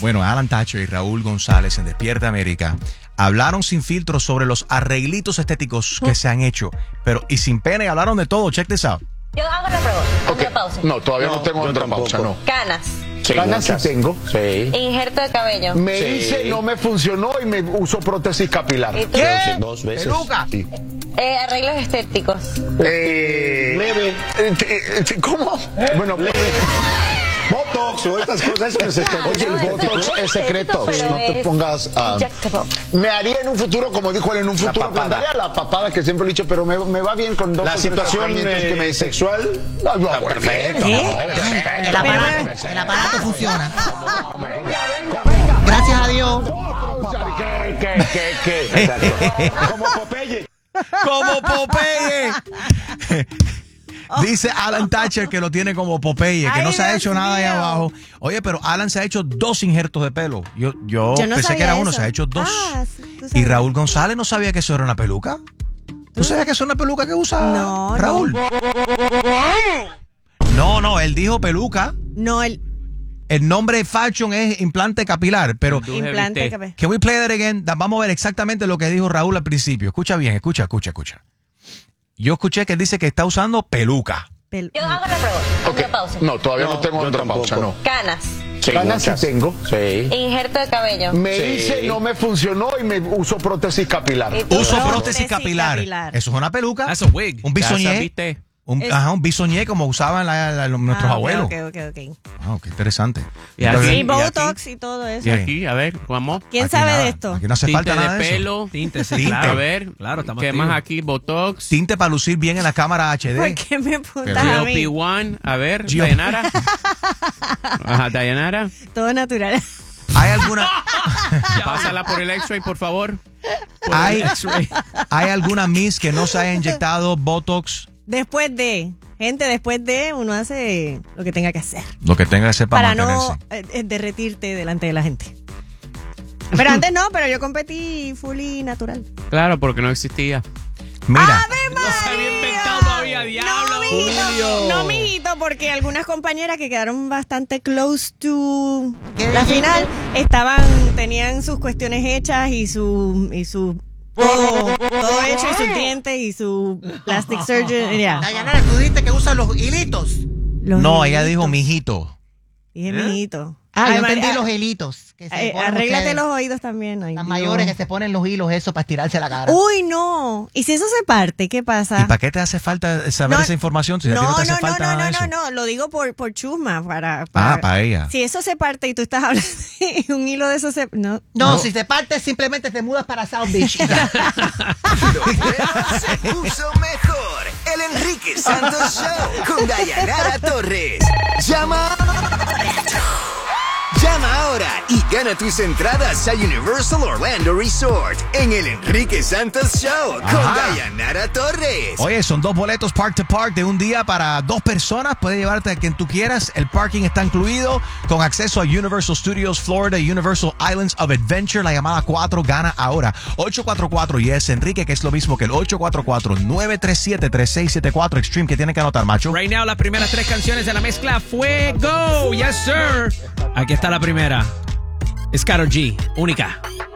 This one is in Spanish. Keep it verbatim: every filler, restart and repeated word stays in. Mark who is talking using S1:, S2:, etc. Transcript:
S1: Bueno, Alan Thatcher y Raúl González en Despierta América hablaron sin filtro sobre los arreglitos estéticos que se han hecho, pero y sin pena, y hablaron de todo. Check this out.
S2: Yo hago la pregunta.
S3: Okay.
S2: Pausa.
S3: No, todavía no, no tengo otra pausa, no.
S2: Canas.
S3: Sí, Canas sí tengo.
S4: Sí.
S2: Injerto de cabello.
S3: Me
S4: Sí.
S3: hice, no me funcionó y me uso prótesis capilar.
S2: ¿Y tú?
S1: ¿Qué?
S4: Dos veces.
S1: Peluca.
S3: Sí.
S2: Eh, arreglos estéticos.
S3: Eh,
S4: Leve.
S3: eh, eh, eh, ¿Cómo? Bueno,
S4: Botox o estas cosas, eso es secreto.
S3: oye, el Botox es secreto.
S2: Pero
S3: No te
S2: es
S3: pongas a...
S2: injectable.
S3: Me haría en un futuro, como dijo él, en un
S4: La
S3: futuro,
S4: papada.
S3: me daría la papada que siempre he dicho, pero me, me va bien con dos
S4: La
S3: o tres
S4: situación
S3: tratamientos que me
S4: eh,
S3: dice.
S4: sexual.
S3: No, no,
S4: Está
S3: bueno,
S4: perfecto.
S5: ¿Eh? El aparato, el aparato funciona. Gracias a Dios.
S3: ¿Qué, qué, qué, qué? Exacto.
S4: Como Popeye.
S1: Como Popeye. Dice Alan Thatcher que lo tiene como Popeye, que
S6: Ay,
S1: no se ha
S6: Dios
S1: hecho nada ahí
S6: mío.
S1: abajo. Oye, pero Alan se ha hecho dos injertos de pelo. Yo, yo,
S6: Yo no
S1: pensé que
S6: sabía
S1: era uno,
S6: eso.
S1: se ha hecho dos.
S6: Ah, sí, tú
S1: Y
S6: sabes.
S1: Raúl González no sabía que eso era una peluca. ¿Tú sabías que eso es una peluca que usa
S6: No,
S1: Raúl? No, no, él dijo peluca.
S6: No, el
S1: El nombre fashion es implante capilar, pero
S6: implante de cabello.
S1: can we play that again? Da- Vamos a ver exactamente lo que dijo Raúl al principio. Escucha bien, escucha, escucha, escucha. Yo escuché que él dice que está usando peluca.
S6: Pel-
S2: Yo hago la pregunta.
S3: Okay.
S2: Pausa.
S3: No, todavía no,
S4: No,
S3: tengo
S4: yo
S3: otra
S4: tampoco.
S3: pausa, no.
S2: Canas.
S4: Sí,
S3: Canas sí
S4: muchas.
S3: tengo.
S4: Sí.
S2: Injerto de cabello.
S3: Me
S4: Sí.
S3: hice, no me funcionó y me uso prótesis capilar.
S2: ¿Y tú?
S1: Uso
S6: Prótesis
S1: prótesis capilar.
S6: capilar.
S1: Eso es una peluca.
S7: That's a wig.
S1: Un
S7: That's a-
S1: bisoñé.
S7: ¿viste?
S1: Un,
S6: Es-
S1: ajá, un bisoñé como usaban la- la- los- nuestros
S6: Ah, ok,
S1: abuelos.
S6: ok, ok, ok.
S1: Wow, qué interesante.
S7: Y aquí-
S6: Y
S7: ¿Y
S6: Botox y todo eso.
S7: Y aquí, a ver, vamos.
S6: ¿Quién
S1: Aquí
S6: sabe
S1: nada,
S6: de esto?
S1: Aquí no hace
S7: Tinte
S1: falta nada
S7: de
S1: de eso.
S7: pelo.
S8: Tinte, sí,
S1: Tinte.
S8: claro.
S7: A ver,
S8: Claro, estamos
S7: ¿qué
S8: activos.
S7: más aquí? Botox.
S1: Tinte para lucir bien en la cámara H D.
S6: ¿Por qué me apuntas
S1: Pero-
S6: a
S7: G O P
S6: mí?
S7: uno. A ver,
S1: G O P.
S7: Dayanara. Ajá, Dayanara.
S6: Todo natural.
S1: ¿Hay alguna,
S7: Pásala por el X-ray, por favor. Por
S1: hay,
S7: el X-ray.
S1: hay alguna Miss que no se haya inyectado Botox?
S6: Después de, gente, después de, uno hace lo que tenga que hacer.
S1: Lo que tenga que ser para,
S6: Para
S1: mantenerse.
S6: no eh, eh, derretirte delante de la gente. Pero antes no, pero yo competí fully natural.
S7: Claro, porque no existía.
S1: Mira,
S6: ¡Ave
S7: No se había
S6: María!
S7: inventado todavía, diablo.
S6: No, mijito,
S7: Julio.
S6: no, mijito, porque algunas compañeras que quedaron bastante close to
S5: ¿Qué
S6: la
S5: dijiste?
S6: final estaban, tenían sus cuestiones hechas y su, y su todo, todo hecho y sus dientes y su plastic surgeon. ya.
S5: Dayanara, tú dijiste que usan los hilitos.
S6: Los
S1: no, ella
S6: hilitos.
S1: dijo mijito.
S6: Dije mijito.
S5: Ah,
S6: Ay,
S5: yo
S6: María,
S5: entendí los hilitos. Que se
S6: eh,
S5: ponen
S6: arréglate
S5: ustedes,
S6: los oídos también. Ay,
S5: las
S6: Dios.
S5: mayores que se ponen los hilos, eso, para estirarse la cara.
S6: Uy, no. ¿Y si eso se parte? ¿Qué pasa?
S1: ¿Y para qué te hace falta saber
S6: No,
S1: esa información si a ti no
S6: no,
S1: te hace
S6: no,
S1: falta
S6: no,
S1: nada
S6: no,
S1: de eso?
S6: no, no, lo digo por, por chusma, para,
S1: Ah, para ella.
S6: Si eso se parte y tú estás hablando y un hilo de eso se... No,
S5: No, si se parte, simplemente te mudas para South Beach. y ya.
S9: Lo nuevo se puso mejor. El Enrique Santos Show con Dayanara Torres. Llama. Llama ahora y gana tus entradas a Universal Orlando Resort en el Enrique Santos Show con
S1: Ajá.
S9: Dayanara Torres.
S1: Oye, son dos boletos Park to Park de un día para dos personas. Puedes llevarte a quien tú quieras. El parking está incluido con acceso a Universal Studios Florida y Universal Islands of Adventure. La llamada cuatro gana ahora. ocho cuatro cuatro y es Enrique, que es lo mismo que el ocho cuatro cuatro, nueve tres siete, tres seis siete cuatro Extreme, que tiene que anotar, macho.
S8: Right now, las primeras tres canciones de la mezcla Fuego. Yes, sir. Aquí está la primera. Es Karol G, única.